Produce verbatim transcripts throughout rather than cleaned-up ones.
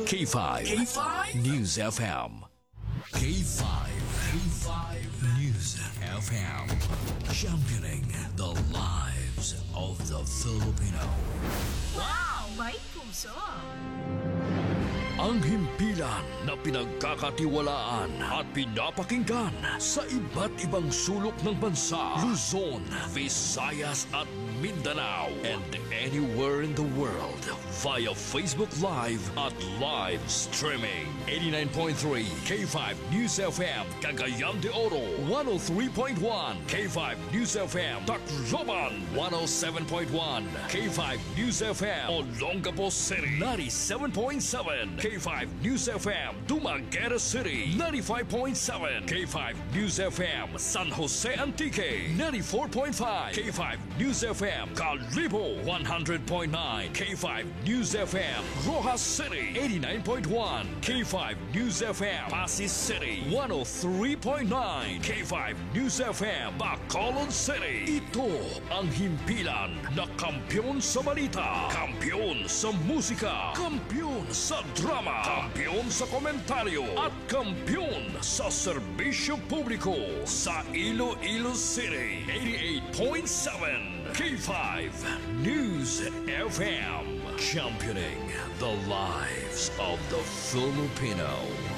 K five. K five News F M. K five. K five News F M. Championing the lives of the Filipino. Wow! May puso! Ang himpilan na pinagkakatiwalaan at pinapakinggan sa iba't ibang sulok ng bansa, Luzon, Visayas at Mindanao, and anywhere in the world via Facebook Live at live streaming. eighty-nine point three K five News F M, Cagayan de Oro, one oh three point one K five News F M, Tacloban, one oh seven point one K five News F M, Olongapo City, ninety-seven point seven K five News F M, Dumaguete City, ninety-five point seven K five News F M, San Jose Antique, ninety-four point five K five News F M, Calibo, one hundred point nine K five News F M, Rojas City, eighty-nine point one K five News F M, Pasig City, one oh three point nine K five News F M, Bacolod City. Ito ang himpilan na kampyon sa balita, kampyon sa musika, kampyon sa drama, kampyon sa komentaryo at kampyon sa serbisyo publiko sa Iloilo City. eighty-eight point seven K five News F M, championing the lives of the Filipino.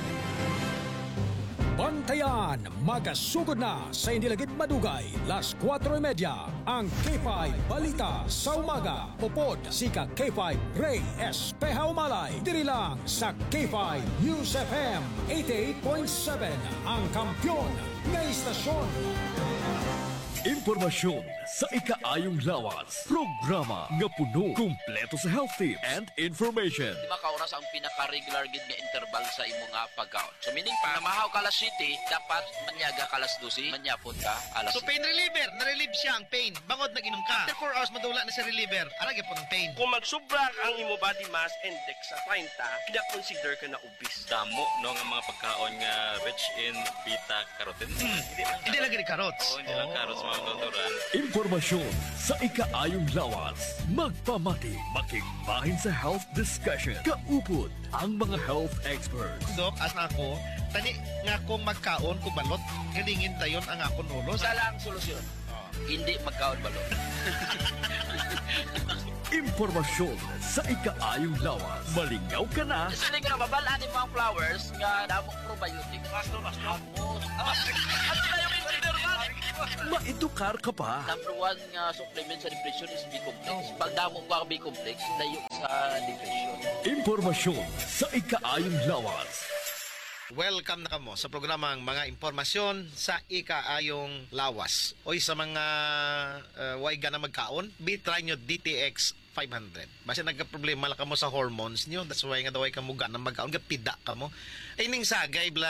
Bantayan, magasugod na sa Indilagit Madugay, las kwatro y media, ang K five Balita sa Umaga. Upod si ka K five Ray Espeja Umalay. Diri lang sa K five News F M eighty-eight point seven, ang kampyon ng istasyon. Impormasyon sa ikaayong lawas. Programa nga puno, kumpleto sa health tips and information. Lima ka oras ang pinaka-regular gid nga interval sa imo nga pagkaon. So meaning pa, namahaw ka alas siyete, dapat manyaga ka alas dose, manyapon ka alas So pain reliever, na-relieve siya ang pain. Bangod nag-inom ka. After four hours, madula na sa reliever. Aragya po ng pain. Kung magsubra ang imo body mass index sa thirty, kina-consider ka na obese. Damo no nga mga pagkaon nga rich in beta-carotene. Hmm. Hindi lang gini carrots. Oo, hindi lang carrots mga kulturan. Impormasyon sa ikaayong lawas. Magpamati, makigbahin sa health discussion. Kaupod ang mga health experts. Dok, as na ako, tani nga kong magkaon ko balot, galingin tayon ang akong ulo. Isa lang ang solusyon. Hindi magkaon balot. Impormasyon sa ikaayong lawas. Malingaw ka na. Sali ka na babalaan mo ang flowers nga damong probiotic. Pasto, pasto. Amos. At sila yung interval. Maedukar ka pa. Number one nga supplement sa depression is B-complex. Pag damong ko ang B-complex, layo sa depression. Impormasyon sa ikaayong lawas. Welcome na kamo sa programang mga impormasyon sa ikaayong lawas. Oy sa mga uh, way na magkaon, bitry nyo D T X five hundred. Basta nagka-problema lang kamo sa hormones nyo. That's why nga daw ay kamuga na magkaon. Gapida kamo. Ay ning sagay bla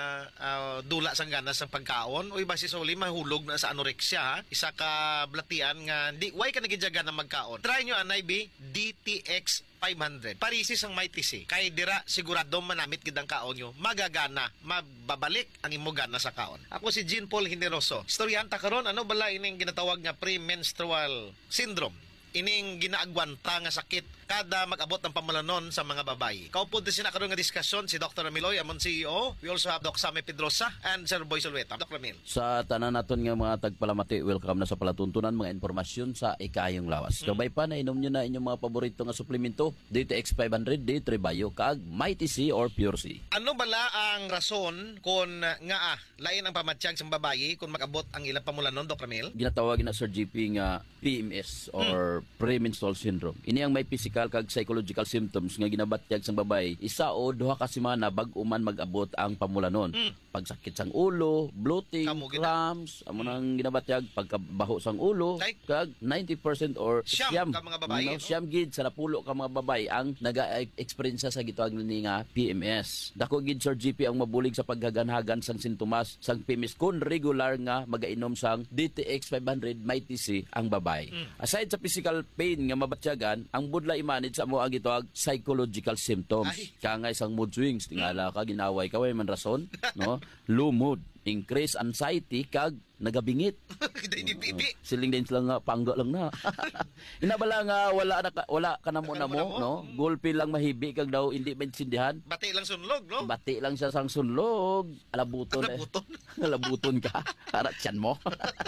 uh, dula sang ganas sa pagkaon. Oy basi suli mahulog na sa anorexia. Ha? Isa ka blatian nga di way ka nagidyaga na magkaon. Try nyo anay bi D T X five hundred. Parisis ang may tisi. Kay dira sigurado manamit gid ang kaon nyo. Magagana, mababalik ang imo gana sa kaon. Ako si Jean Paul Generoso. Storyanta karon ano bala ining ginatawag nga premenstrual syndrome. Ining ginaagwanta nga sakit kada mag-abot ng pamulanon sa mga babae. Kaupod din sina karon nga diskusyon si Doctor Amiloy, amon C E O. We also have Doc Sammy Pedrosa and Sir Boy Solweta. Doctor Amil. Sa tanan naton nga mga tagpalamati, welcome na sa palatuntunan mga informasyon sa ikayong lawas. Mm. Kabay pa na inom nyo na inyong mga paborito nga suplemento, D T X five hundred, D three Bio, kaag Mighty C or Pure C. Ano bala ang rason kung nga ah, lain ang pamatsyag sa babae kung mag-abot ang ilang pamulanon, Doctor Amil? Ginatawag na Sir G P nga P M S or mm. premenstrual syndrome. Ini ang may physical kag psychological symptoms nga ginabatyag sa babae. Isa o duha ka semana bag-o man mag-abot ang pamulanon. Mm. Pagsakit sang ulo, bloating, cramps, amo nang ginabatyag pagkabaho sang ulo, like, kag ninety percent or siyam, siyam ka mga babae. No? Siyam gid sa napulo ka mga babae ang naga-experience sa gitawag ni nga P M S. Dako gid Sir G P ang mabulig sa paghaganhagan sang sintomas sang P M S kun regular nga magainom sang D T X five hundred Mighty C ang babae. Mm. Aside sa physical pain nga mabatyagan, ang budla imanid sa mo ang gitawag psychological symptoms. Ay. Kangay sang mood swings, tingala ka ginaway ka way man rason, no? Low mood, increase anxiety kag nagabingit. Hindi pipi. Siling din sila nga pangga lang na. Inabala nga wala na ka, wala ka na mo na mo, no? Gulpi lang mahibi kag daw hindi maintindihan. Bati lang sunlog, no? Bati lang siya sang sunlog. Alabuton. Alabuton. Eh. Alabuton ka. Harat siyan mo.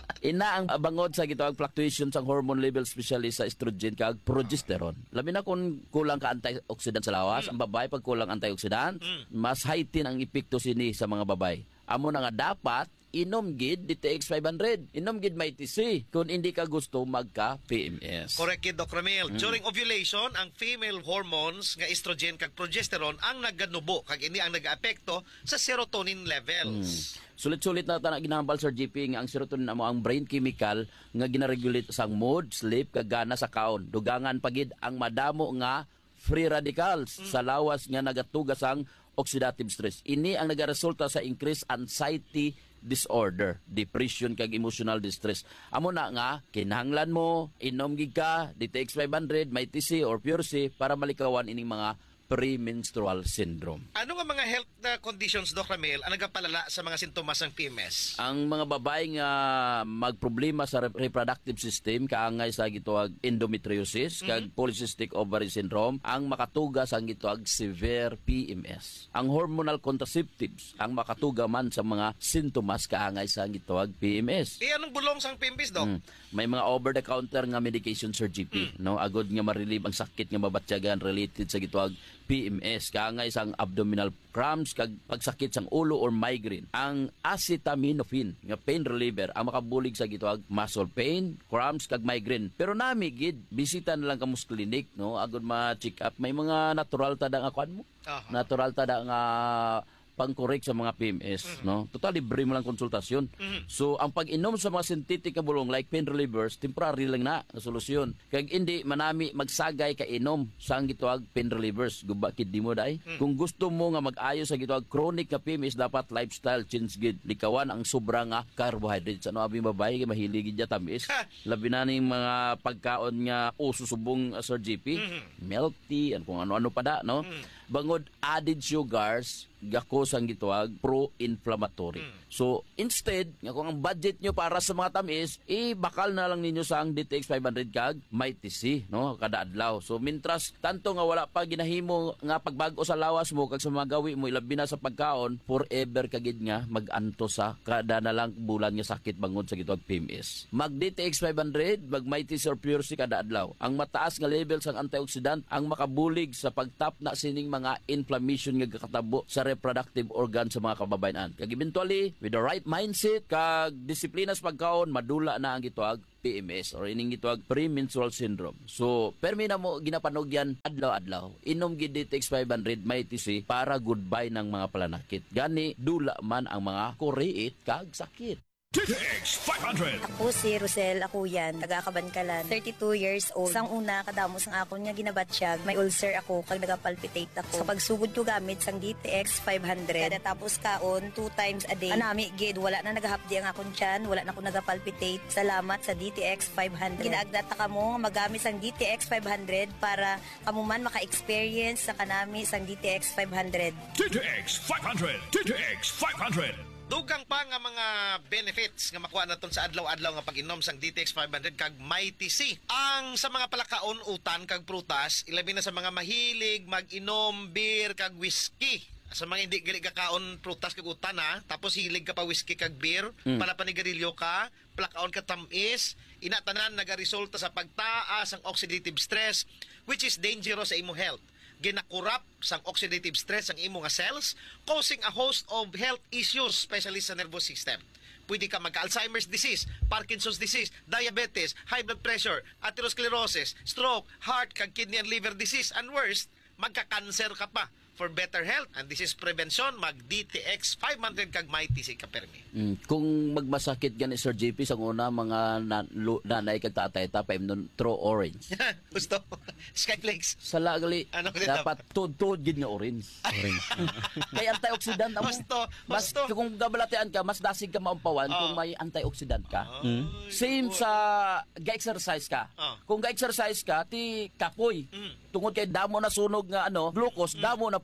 Ina ang bangod sa gitawag fluctuation sang hormone level especially sa estrogen kag progesterone. Labi na kung kulang ka antioxidant sa lawas, mm. ang babae pag kulang antioxidant, mm. mas heighten ang epekto sini sa mga babae. Amo na nga dapat inom gid D T X five hundred. Inom gid may T C kung hindi ka gusto magka-P M S. Correct kid, Doc Ramil. Mm. During ovulation, ang female hormones nga estrogen kag progesterone ang naganubo kag ini ang nag-aapekto sa serotonin levels. Mm. Sulit-sulit na ta na ginahambal Sir G P nga ang serotonin amo ang brain chemical nga ginaregulate sang mood, sleep kag gana sa kaon. Dugangan pagid ang madamo nga free radicals mm. sa lawas nga nagatugas ang oxidative stress. Ini ang nagaresulta sa increased anxiety disorder, depression kag emotional distress. Amo na nga kinahanglan mo inom gid ka D T X five hundred, may T C or Pure C para malikawan ining mga premenstrual syndrome. Ano nga mga health na conditions, Doc Ramil, ang nagapalala sa mga sintomas ng P M S? Ang mga babae nga magproblema sa rep- reproductive system kaangay sa gituag endometriosis kag mm-hmm. polycystic ovary syndrome ang makatuga sa gituag severe P M S. Ang hormonal contraceptives ang makatuga man sa mga sintomas kaangay sa gituag P M S. Eh anong bulong sang P M S, Doc? Mm. May mga over the counter nga medication Sir G P, mm. no, agod nga ma-relieve ang sakit nga mabatyagan related sa gituag P M S kaangay sang abdominal cramps kag pagsakit sang ulo or migraine. Ang acetaminophen nga pain reliever ang makabulig sa gituag muscle pain, cramps kag migraine. Pero nami gid bisita na lang kamo sa clinic, no, agod ma-check up. May mga natural tada nga kuan mo. Uh-huh. Natural tada nga pang-correct sa mga P M S, mm-hmm. no? Total libre mo lang konsultasyon. Mm-hmm. So ang pag-inom sa mga synthetic nga bulong like pain relievers, temporary lang na na solusyon. Kag hindi manami magsagay ka inom sa ang gituag pain relievers. Guba kid di mo dai. Mm-hmm. Kung gusto mo nga mag-ayo sa gituag chronic nga P M S, dapat lifestyle change gid. Likawan ang sobra nga carbohydrates. Ano abi babae kay mahilig gid tamis. Labi na ning mga pagkaon nga ususubong uh, Sir G P, mm-hmm. milk tea, and kung ano-ano pa da, no? Mm-hmm. Bangod added sugars gako sang gituag pro-inflammatory. Mm. So instead nga kung ang budget nyo para sa mga tamis, eh bakal na lang ninyo sa ang D T X five hundred kag may T C, no, kada adlaw. So mintras tanto nga wala pa ginahimo nga pagbago sa lawas mo kag sa mga gawi mo ilabi na sa pagkaon, forever kagid nga mag-anto sa kada na lang bulan nga sakit bangod sa gituag P M S. Mag D T X five hundred, mag may T C or Pure C kada adlaw. Ang mataas nga level sang antioxidant ang makabulig sa pagtap na sining mga inflammation nga kakatabo sa reproductive organ sa mga kababayan. Kag eventually, with the right mindset, kag disiplina sa pagkaon, madula na ang gituag P M S or ining gituag premenstrual syndrome. So, permi na mo ginapanog yan adlaw-adlaw. Inom gid D T X five hundred may T C para goodbye ng mga palanakit. Gani, dula man ang mga koreet kag sakit. D T X five hundred. Ako si Rosel Akuyan, taga Kabankalan, thirty-two years old. Sang una, kadamos ang akon nga ginabatsyag, may ulcer ako, kag nagapalpitate ako. Sa pagsugod ko gamit sang D T X five hundred, kada tapos kaon, two times a day. Anami, gid, wala na nagahapdi ang akon tiyan, wala na ako nagapalpitate. Salamat sa D T X five hundred. Ginaagdata ka mo, magamit sang D T X five hundred para kamo man maka-experience sa kanami sang D T X five hundred. D T X five hundred. D T X five hundred. Dugang pa nga mga benefits nga makuha naton sa adlaw-adlaw nga pag-inom sang D T X five hundred kag may T C. Ang sa mga palakaon, utan kag prutas, ilabi na sa mga mahilig mag-inom beer kag whiskey. Sa mga hindi gali kakaon prutas kag utan ha, tapos hilig ka pa whiskey kag beer, mm. pala panigarilyo ka, palakaon ka tamis, inatanan nagaresulta sa pagtaas ang oxidative stress which is dangerous sa imong health. Ginakurap sang oxidative stress ang imong cells, causing a host of health issues, especially sa nervous system. Pwede ka magka-Alzheimer's disease, Parkinson's disease, diabetes, high blood pressure, atherosclerosis, stroke, heart, kag kidney and liver disease, and worst, magka-cancer ka pa. For better health, and this is prevention, mag-D T X five hundred kag may T C ka permi. Mm, kung magmasakit gani Sir J P, sang una mga na, lu, nanay kag tatay ta paim nun throw orange. Gusto? Skyflakes. Sa lagali, ano dapattud-tud gid nga orange. Orange. Kay antioxidant amo. Gusto, mas gusto. Kung gabalatian ka, mas dasig ka maumpawan oh. kung may antioxidant ka. Oh. Mm. Same sa ga-exercise ka. Oh. Kung ga-exercise ka, ti kapoy. Mm. Tungod kay damo na sunog nga ano, glucose, mm. damo na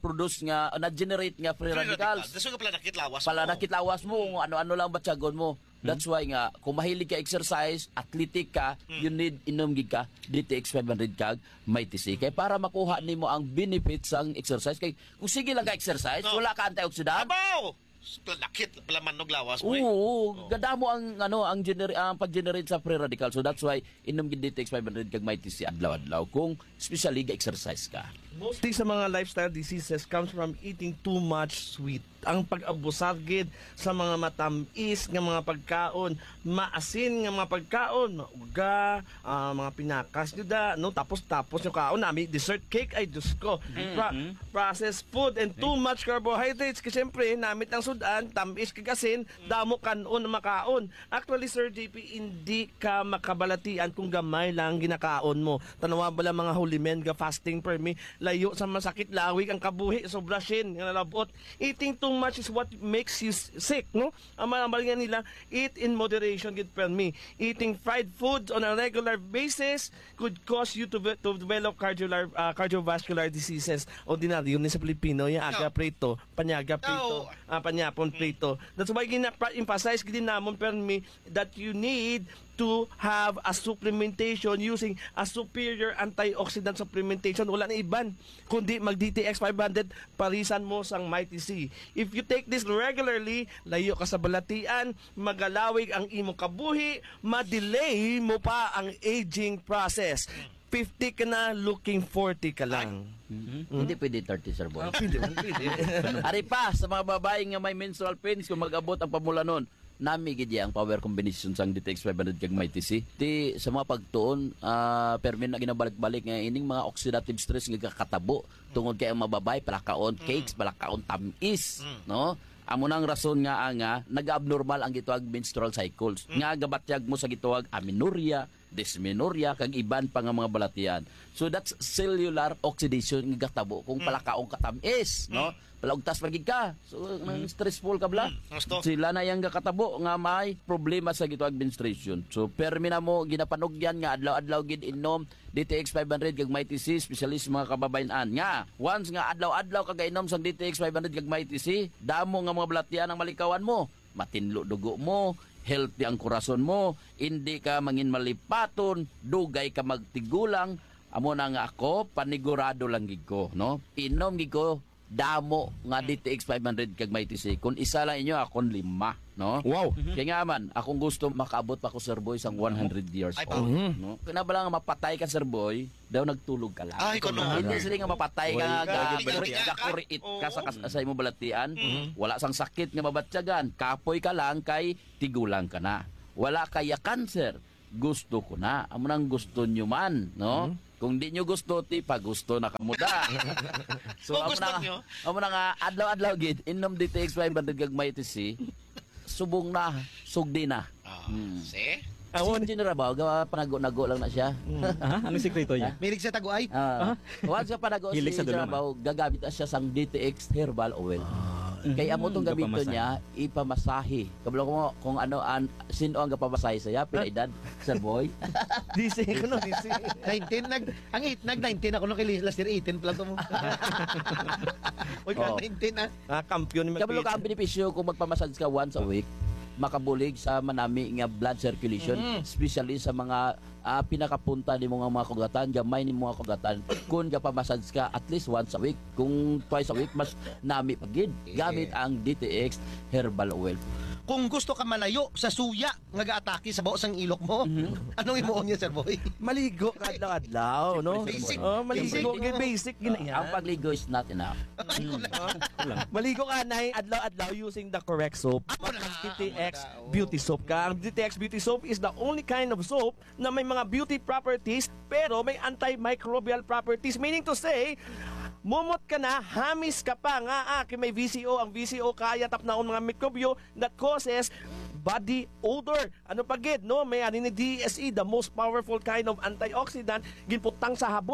na-produce nga, na-generate nga free radicals. Daso nga pala nakitlawas Pala mo. nakitlawas mo, kung ano-ano lang batyagon mo. That's why nga, kung mahilig ka exercise, athletic ka, you need inom gid ka, D T X five hundred kag, may T C. Kaya para makuha nimo ang benefits ang exercise. Kaya kung sige lang ka exercise, No. wala ka antioxidant, Abaw! Lakit pala manog lawas mo. eh. Oo, ganda mo ang ano ang gener ang pag-generate sa free radical. So that's why inom gid D T X five hundred kag may T C adlaw-adlaw kung especially ga exercise ka. Mostly sa mga lifestyle diseases comes from eating too much sweet. Ang pag-abusar gid sa mga matamis nga mga pagkaon, maasin nga mga pagkaon, mauga, ah, mga pinakas nyo da, no? Tapos tapos yung kaon nami dessert cake ay Diyos ko. Pra- processed food and too much carbohydrates kasi syempre namit ang sudan, tamis kagasin, damo kanon na makaon. Actually Sir J P, hindi ka makabalatian kung gamay lang ginakaon mo. Tanawa bala mga holy men ga fasting per me, layo sa masakit lawig ang kabuhi sobra shin nga nalabot. Eating too much is what makes you sick, no? Ang mga nila, eat in moderation gid per me. Eating fried foods on a regular basis could cause you to, to develop cardiovascular uh, cardiovascular diseases. Ordinaryo ni sa Pilipino yung aga prito, panyaga prito, No. uh, panyapon prito. That's why gina-emphasize gid namon per me that you need to have a supplementation using a superior antioxidant supplementation. Wala na iban kundi mag D T X five hundred parisan mo sang Mighty C. If you take this regularly, layo ka sa balatian, magalawig ang imong kabuhi, ma-delay mo pa ang aging process. fifty ka na, looking forty ka lang. Hindi pwede thirty, sir boy. Ah, pwede, pwede. Ari pa sa mga babae nga may menstrual pains kung mag-abot ang pamulanon. Nami gid ang power combination sang D T X five hundred kag may T C. Ti sa mga pagtuon, ah permin na ginabalik-balik nga ining mga oxidative stress nga kakatabo tungod kay ang mababay palakaon cakes, palakaon tamis, no? Amo nang rason nga nga nag-abnormal ang gituag menstrual cycles. Nga gabatyag mo sa gituag amenorrhea, dysmenorrhea kag iban pa nga mga balatian. So that's cellular oxidation nga gatabo kung palakaong katamis, no? Palagtas pagig ka. So nang stressful ka bla. Gusto. Sila na yang kakatabo nga may problema sa gituag menstruation. So permi na mo ginapanugyan nga adlaw-adlaw gid inom D T X five hundred kag may T C, especially sa mga kababayan-an. Nga once nga adlaw-adlaw kag inom sang D T X five hundred kag may T C, damo nga mga balatian ang malikawan mo. Matinlo dugo mo, healthy ang kurason mo, hindi ka mangin malipaton, dugay ka magtigulang. Amo na nga ako, panigurado lang gid ko, no? Inom gid ko damo nga D T X five hundred kag may T C. Kung isa lang inyo, akong lima, no? Wow. Kaya nga man, akong gusto makaabot pa ko, Sir Boy, sang one hundred years Ay, old. No? Kaya ba lang mapatay ka, Sir Boy, daw nagtulog ka lang. Ay, kuno. Hindi sila nga mapatay ka nga, Wala ka, gakuriit gakuriit ka sa, Oo. sa imo balatian. Wala sang sakit nga mabatyagan. Kapoy ka lang kay tigulang ka na. Wala kaya cancer. Gusto ko na. Amo nang gusto nyo man, no? Kung di nyo gusto, ti pa gusto na kamuda. Kung amo gusto na, nyo. amo na nga, adlaw-adlaw gid, inom D T X five hundred kag may T C, subong na, sugdi na. Ah, Hmm. see? Awon si Rabaw, gawa panago-nago lang na siya. Aha, anong sekreto niya? Milig sa taguay. Ah, once sa panago si Hilig sa dulong, Rabaw, gagamit na siya sang D T X herbal oil. Kaya amo tong gamito Gapamasahe. niya, ipamasahe. Kabalo ko mo kung ano an sino ang gapamasahe saya, pila edad, Sir Boy. D C ko no, D C. nineteen nag ang eight nag nineteen ako no kay last year eighteen pala to mo. Oy ka Oo. nineteen ah. Ah, kampiyon ni Kabalo ka ang benepisyo kung magpamassage ka once a week, makabulig sa manami nga blood circulation, especially sa mga ah, pinakapunta ni mga mga kugatan, gamay ni mga kugatan. Kung gapamassage ka at least once a week, kung twice a week, mas nami pagid. Gamit ang D T X herbal oil. Kung gusto ka malayo sa suya nga gaatake sa baos ang ilok mo, anong imuon niya Sir Boy? Maligo ka adlaw-adlaw, no? Basic. Oh, maligo Basic. gid basic gina Ang pagligo is not enough. Maligo ka na adlaw-adlaw using the correct soap. D T X beauty soap ka. Ang D T X beauty soap is the only kind of soap na may mga beauty properties pero may antimicrobial properties. Meaning to say, mumot ka na, hamis ka pa nga, ah, kay may V C O. Ang V C O kaya tapnaon mga mikrobyo that causes body odor. Ano pagid, no? May ani ni D S E, the most powerful kind of antioxidant, ginputang sa habon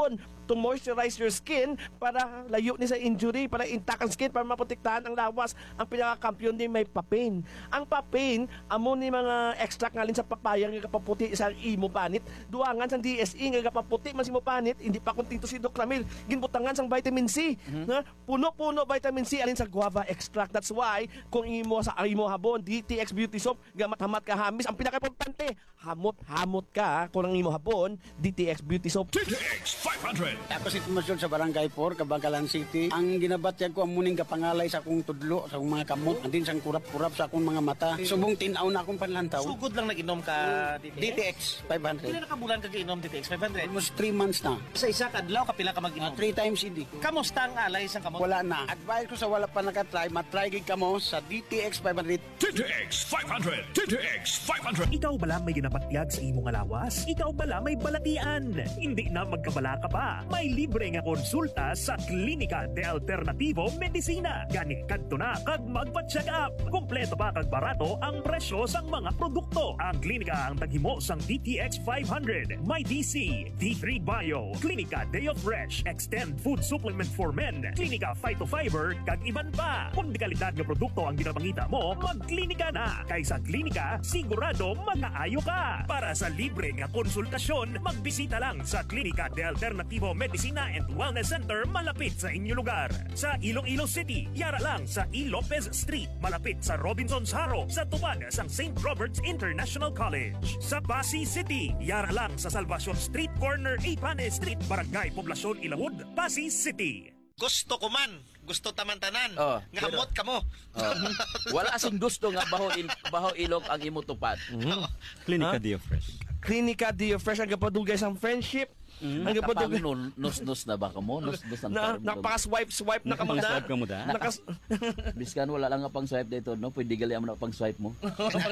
to moisturize your skin para layo ni sa injury, para intact ang skin, para maprotektahan ang lawas. Ang pinaka-kampiyon ni may papain. Ang papain, amo ni mga extract ngalin sa papaya nga kapaputi sa imo panit. Duangan sa D S E nga kapaputi man si mo panit, hindi pa kunting to si Doc Ramil. Ginbutangan sang vitamin C. Mm-hmm. Na puno-puno vitamin C alin sa guava extract. That's why kung imo sa imo habon D T X Beauty Soap gamat-hamat ka hamis, ang pinaka-importante, hamot-hamot ka kung ang imo habon D T X Beauty Soap. D T X five hundred. Ako si Tumasyon sa Barangay four, Kabangkalan City. Ang ginabatyag ko ang muning kapangalay sa akong tudlo, sa akong mga kamot, andin sang kurap-kurap sa akong mga mata. Subong tinaw na akong panlantaw. Sugod lang nag-inom ka D T X five hundred. Pila na ka bulan ka giinom D T X five hundred? Almost three months na. Sa isa ka adlaw kapila ka Uh, mag-inom. three times hindi. Kamusta ang alay sa kamot? Wala na. Advice ko sa wala pa nakatry, matry gid kamo sa D T X five hundred. D T X five hundred. D T X five hundred. Ikaw bala may ginabatyag sa imong alawas? Ikaw bala may balatian? Hindi na magkabala ka pa. May libre nga konsulta sa Klinika de Alternativo Medicina. Gani kadto na kag magpa-check up. Kompleto pa kag barato ang presyo sang mga produkto. Ang klinika ang taghimo sang D T X five hundred. May D C, D three Bio, Klinika Deo Fresh, Extend Food Supplement for Men, Klinika Phytofiber, kag iban pa. Kung di kalidad nga produkto ang ginapangita mo, magklinika na. Kaysa klinika, sigurado makaayo ka. Para sa libre nga konsultasyon, magbisita lang sa Klinika de Alternativo Medicina and Wellness Center malapit sa inyong lugar. Sa Iloilo City, yara lang sa E. Lopez Street, malapit sa Robinson's Haro, sa tubad sang Saint Robert's International College. Sa Pasig City, yara lang sa Salvacion Street, corner Ipane Street, Barangay Poblacion Ilawod, Pasig City. Gusto ko man, gusto taman-tanan. Oh, nga pero- hamot ka mo. Oh. Wala sing gusto nga baho il, baho ilok ang imo tupad. Klinika Dio Fresh. Klinika Dio Fresh ang kapadugay sang friendship. Ang Kapag kapadugay. nun- nus-nus na ba ka mo? Nus-nus ang Na, term. nakapaka-swipe-swipe na ka mo na. Nakapaka-swipe ka mo da? Nakas... Biskan wala lang nga pang swipe dito, no? Pwede gali mo na pang swipe mo.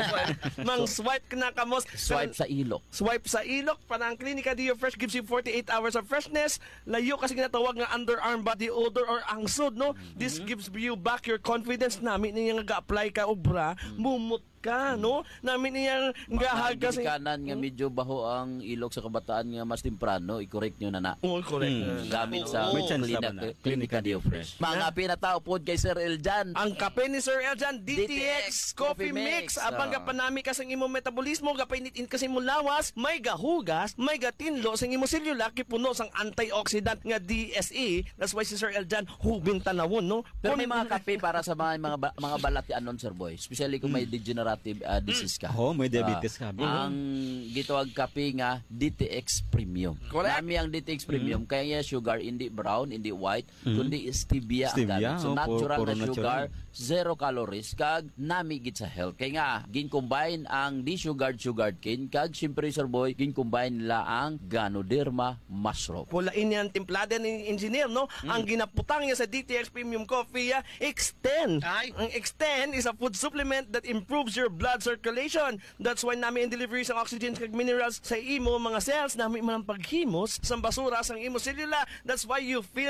Mang swipe ka na ka mo. Swipe sa ilok. Swipe sa ilok. Para ang Klinika Dio Fresh gives you forty-eight hours of freshness. Layo kasi ginatawag nga underarm body odor or angsod, no? This gives you back your confidence. Namin niya nga ga-apply ka obra, mumut ka, no? Namin niya nga haga Sa kanan nga medyo baho ang ilok sa kabataan nga mas temprano, i-correct nyo na na. Oh, correct. Hmm, gamit sa May chance Klinika, naman na. Klinika Dio Fresh. Mga pinatao po kay Sir Eljan. Ang kape ni Sir Eljan, D T X Coffee Coffee Mix. Mix. Abang Ah. gapanami ka sa imong metabolismo, gapainitin kasi mo lawas, may gahugas, may gatinlo sa imong selula, kipuno sang antioxidant nga D S E. That's why si Sir Eljan hubing tanawon, no? Pero Kung- may mga kape para sa mga mga, ba- mga balatianon, Sir Boy. Especially kung may degenerative uh, disease ka. Oh, may diabetes Ah, ka. Ang gitawag kape nga D T X Premium. Correct. Nami ang D T X Premium, kaya nga sugar hindi brown, hindi white, Mm. kundi stevia, ang Stevia, gamit. So oh, natural puro na sugar, natural. zero calories, kag nami gid sa health. Kaya nga, gin-combine ang di-sugared sugared cane, kag syempre, Sir Boy, gin-combine nila ang Ganoderma mushroom. Pulain yan timplada ni engineer, no? Ang ginaputang niya sa D T X Premium Coffee, ah, Extend. Ay. Ang Extend is a food supplement that improves your blood circulation. That's why namin in delivery sa oxygen kag minerals sa imo mga cells, namin man ang paghimos sa basura sa imo selula. That's why you feel